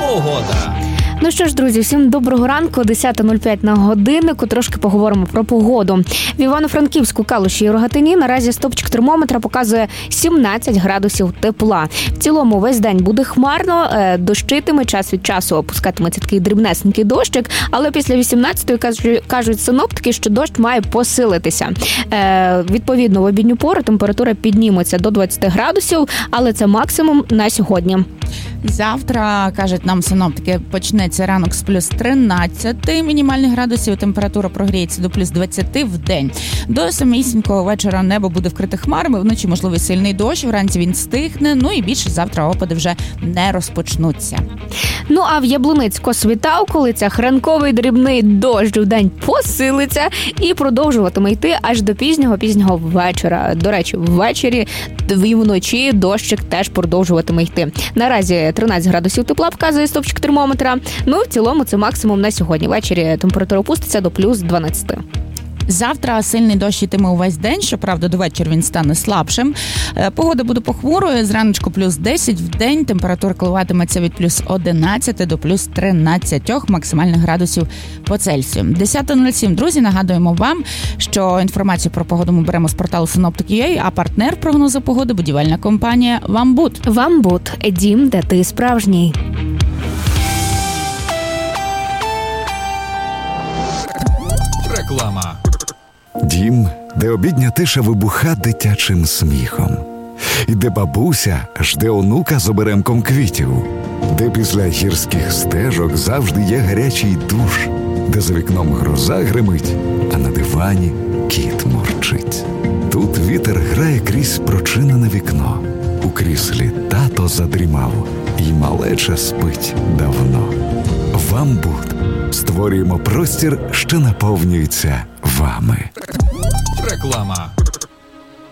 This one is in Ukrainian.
Погода. Ну що ж, друзі, всім доброго ранку, 10:05 на годиннику, трошки поговоримо про погоду. В Івано-Франківську, Калуші і Рогатині наразі стопчик термометра показує 17 градусів тепла. В цілому весь день буде хмарно, дощитиме, час від часу опускатиметься такий дрібнесенький дощик, але після 18-ї кажуть синоптики, що дощ має посилитися. Відповідно, в обідню пору температура підніметься до 20 градусів, але це максимум на сьогодні. Завтра, кажуть нам синоптики, почнеться ранок з плюс 13 мінімальних градусів, температура прогріється до плюс 20 в день. До самісінького вечора небо буде вкрите хмарами, вночі можливий сильний дощ, вранці він стихне, ну і більше завтра опади вже не розпочнуться. Ну а в Яблуницько-Світавколицях ранковий дрібний дощ в день посилиться і продовжуватиме йти аж до пізнього вечора. До речі, ввечері і вночі дощик теж продовжуватиме йти. Наразі 13 градусів тепла показує стопчик термометра. Ну, в цілому це максимум на сьогодні. Ввечері температура опуститься до плюс 12. Завтра сильний дощ йтиме увесь день, щоправда, до вечора він стане слабшим. Погода буде похмурою, зраночку плюс 10, в день температура коливатиметься від плюс 11 до плюс 13 максимальних градусів по Цельсію. 10:07, друзі, нагадуємо вам, що інформацію про погоду ми беремо з порталу Synoptic.ua, а партнер прогнозу погоди – будівельна компанія «Вамбут». «Вамбут» – дім, де ти справжній. Реклама. Дім, де обідня тиша вибуха дитячим сміхом. І де бабуся жде онука з оберемком квітів. Де після гірських стежок завжди є гарячий душ. Де за вікном гроза гримить, а на дивані кіт мурчить. Тут вітер грає крізь прочинене вікно. У кріслі тато задрімав, і малеча спить давно. «Вамбут» – створюємо простір, що наповнюється вами. Реклама.